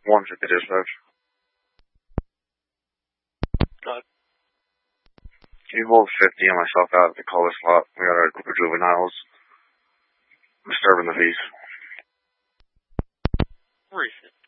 150 dispatch. God. Can you hold 50 and myself out at the color slot? We got a group of juveniles disturbing the peace. Where is it?